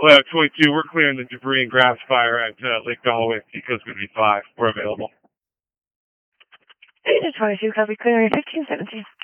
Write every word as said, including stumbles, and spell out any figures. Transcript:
well, twenty-two, we're clearing the debris and grass fire at uh, Lake Galloway. Eco's going to be five. We're available. twenty-two, copy, clearing fifteen seventeen.